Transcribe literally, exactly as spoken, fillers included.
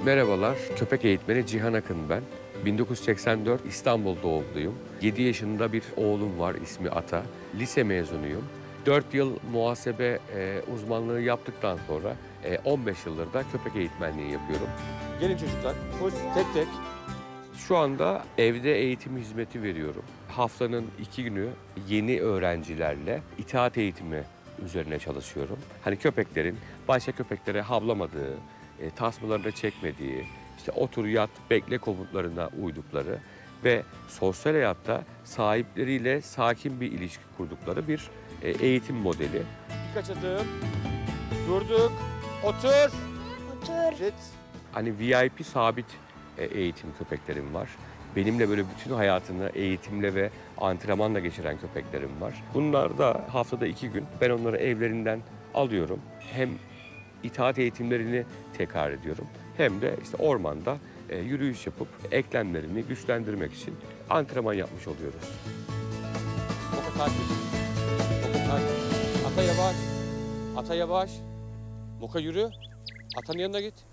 Merhabalar, köpek eğitmeni Cihan Akın ben. bin dokuz yüz seksen dört İstanbul doğumluyum. yedi yaşında bir oğlum var, ismi Ata. Lise mezunuyum. dört yıl muhasebe e, uzmanlığı yaptıktan sonra e, on beş yıldır da köpek eğitmenliği yapıyorum. Gelin çocuklar, full tek tek. Şu anda evde eğitim hizmeti veriyorum. Haftanın iki günü yeni öğrencilerle itaat eğitimi üzerine çalışıyorum. Hani köpeklerin başka köpeklere havlamadığı, e, tasmalarını çekmediği, işte otur yat bekle komutlarına uydukları ve sosyal hayatta sahipleriyle sakin bir ilişki kurdukları bir e, eğitim modeli. Birkaç adım. Durduk. Otur. Otur. Sit. Hani V I P sabit e, eğitim köpeklerim var. Benimle böyle bütün hayatını eğitimle ve antrenmanla geçiren köpeklerim var. Bunlar da haftada iki gün ben onları evlerinden alıyorum. Hem itaat eğitimlerini tekrar ediyorum. Hem de işte ormanda e, yürüyüş yapıp eklemlerini güçlendirmek için antrenman yapmış oluyoruz. Moka takip. Moka takip. Ata yavaş. Ata yavaş. Moka yürü. Atanın yanına git.